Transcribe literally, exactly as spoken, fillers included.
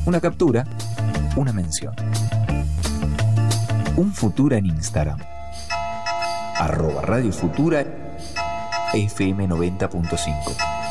una captura, una mención. Un Futura en Instagram. Arroba Radio Futura F M noventa punto cinco.